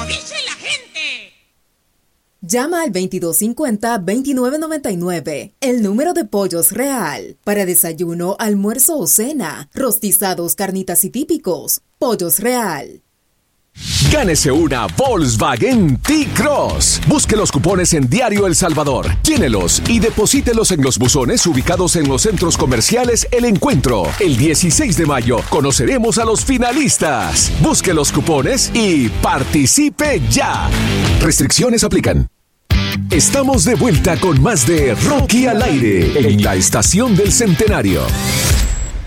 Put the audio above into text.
dice la gente! Llama al 2250-2999, el número de Pollos Real. Para desayuno, almuerzo o cena, rostizados, carnitas y típicos. Pollos Real. Gánese una Volkswagen T-Cross. Busque los cupones en Diario El Salvador. Llénelos y deposítelos en los buzones ubicados en los centros comerciales El Encuentro. El 16 de mayo conoceremos a los finalistas. Busque los cupones y participe ya. Restricciones aplican. Estamos de vuelta con más de Rocky al aire en la Estación del Centenario.